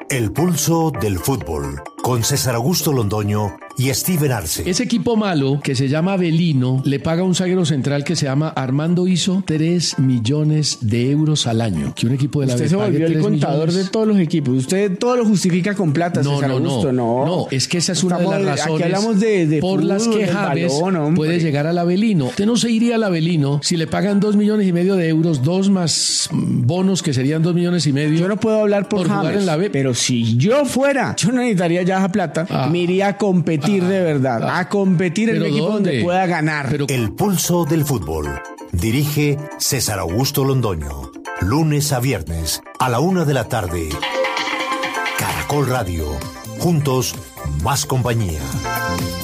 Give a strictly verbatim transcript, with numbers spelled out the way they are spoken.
El pulso del fútbol, con César Augusto Londoño y Steven Arce. Ese equipo malo, que se llama Avelino, le paga a un zaguero central que se llama Armando Iso tres millones de euros al año. Que un equipo de la Usted se volvió el contador millones. de todos los equipos. Usted todo lo justifica con plata, no, César no, Augusto. No, no, no, es que esa es una Estamos, de las razones aquí hablamos de, de por fútbol, las que Javes balón, puede llegar al Avelino. Usted no se iría al Avelino si le pagan dos millones y medio de euros, dos más bonos que serían dos millones y medio. Yo no puedo hablar por, por James, jugar en la B. Pero si yo fuera, yo no necesitaría ya esa plata, ah, me iría a competir ah, de verdad, ah, a competir en un equipo ¿dónde? donde pueda ganar. Pero... El pulso del fútbol. Dirige César Augusto Londoño. Lunes a viernes a la una de la tarde. Caracol Radio. Juntos, más compañía.